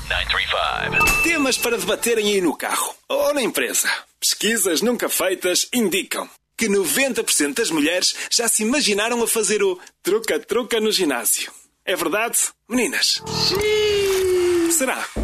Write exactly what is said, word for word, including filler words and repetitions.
nove três cinco. Temas para debaterem aí no carro ou na empresa. Pesquisas nunca feitas indicam que noventa por cento das mulheres já se imaginaram a fazer o truca-truca no ginásio. É verdade, meninas? Sim! Será?